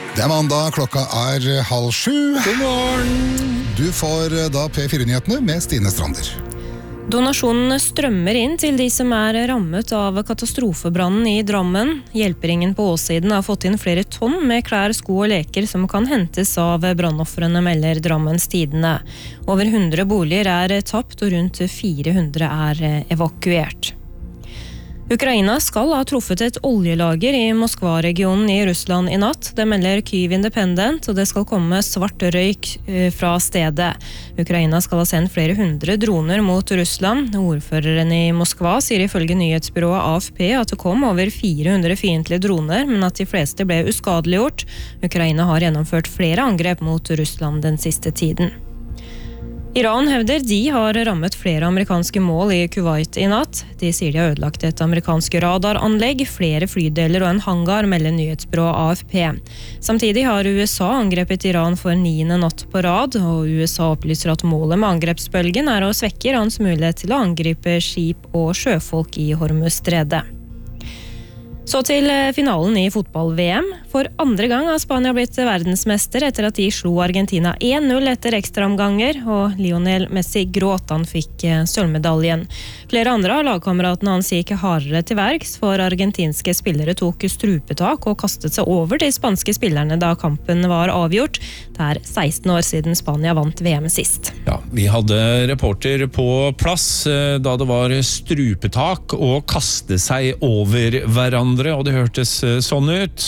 Det mandag, klokka 6:30. God morgen! Du får da P4-nyhetene med Stine Strander. Donasjonene strømmer inn til de som rammet av katastrofebrannen i Drammen. Hjelperingen på Åssiden har fått inn flere tonn med klær, sko og leker som kan hentes av brannoffrene, melder Drammens Tidende. Over 100 boliger tapt og rundt 400 evakuert. Ukraina skal ha truffet et oljelager i Moskva-regionen i Russland i natt. Det melder Kyiv Independent, og det skal komme svart røyk fra stedet. Ukraina skal ha sendt flere 100 droner mot Russland. Ordføreren i Moskva sier ifølge nyhetsbyrået AFP at det kom over 400 fiendtlige droner, men at de fleste ble uskadeliggjort. Ukraina har gjennomført flere angrep mot Russland den siste tiden. Iran hevder de har rammet flere amerikanske mål i Kuwait i natt. De sier de har ødelagt et amerikansk radaranlegg, flere flydeler og en hangar, melder nyhetsbyrået AFP. Samtidig har USA angrepet Iran for 9. natt på rad, og USA opplyser at målet med angrepsbølgen å svekke Irans mulighet til å angripe skip og sjøfolk i Hormuzstredet. Så til finalen i fotball-VM. For andre gang har Spania blitt verdensmester etter at de slo Argentina 1-0 etter ekstraomganger, og Lionel Messi gråt han fikk sølvmedaljen. Flere andre av lagkameratene hans gikk hardere til verks, for argentinske spillere tok strupetak og kastet seg over de spanske spillerne da kampen var avgjort. Det 16 år siden Spania vant VM sist. Ja, vi hadde reporter på plass da det var strupetak og kaste seg over hverandre, og det hørtes sånn ut.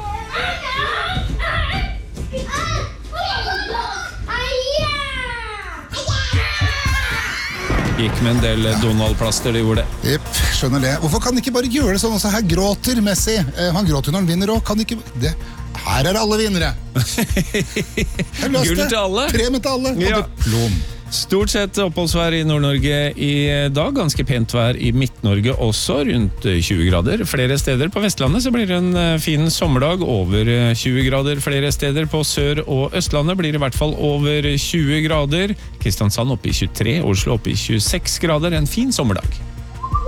Gikk med en del Donald-plaster, det gjorde det. Jepp, skjønner det. Hvorfor kan de ikke bare gjøre det sånn? Også her gråter Messi. Han gråter når han vinner også. Kan de ikke... Det. Her alle vinnere. Gull til alle. Premie til alle. Ja. Og diplom. Stort sett oppholdsvær i Nord-Norge i dag, ganske pent vær i Midt-Norge også, rundt 20 grader. Flere steder på Vestlandet så blir det en fin sommerdag, over 20 grader. Flere steder på Sør- og Østlandet blir det i hvert fall over 20 grader. Kristiansand oppe i 23, Oslo oppe i 26 grader, en fin sommerdag.